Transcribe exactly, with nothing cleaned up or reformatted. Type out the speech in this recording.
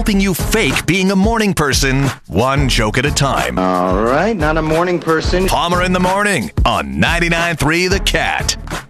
helping you fake being a morning person, one joke at a time. All right, not a morning person. Palmer in the Morning on ninety-nine point three The Cat.